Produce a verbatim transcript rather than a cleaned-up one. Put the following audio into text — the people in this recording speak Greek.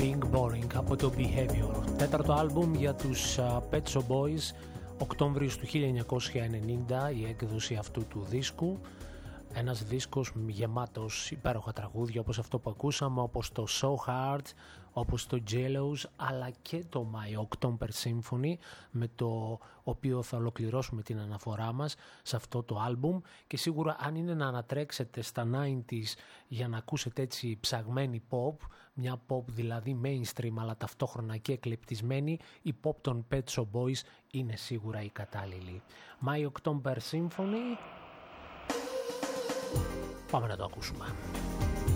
Being Boring από το Behavior. Τέταρτο άλμπουμ για τους uh, Pet Shop Boys, Οκτώβριος του χίλια εννιακόσια ενενήντα η έκδοση αυτού του δίσκου. Ένας δίσκος γεμάτος υπέροχα τραγούδια όπως αυτό που ακούσαμε, όπως το So Hard, όπως το Jealous, αλλά και το My October Symphony, με το οποίο θα ολοκληρώσουμε την αναφορά μας σε αυτό το άλμπουμ. Και σίγουρα αν είναι να ανατρέξετε στα ενενήντα για να ακούσετε έτσι ψαγμένη pop, μια pop δηλαδή mainstream αλλά ταυτόχρονα και εκλεπτισμένη, η pop των Pet Shop Boys είναι σίγουρα η κατάλληλη. My October Symphony, πάμε να το ακούσουμε.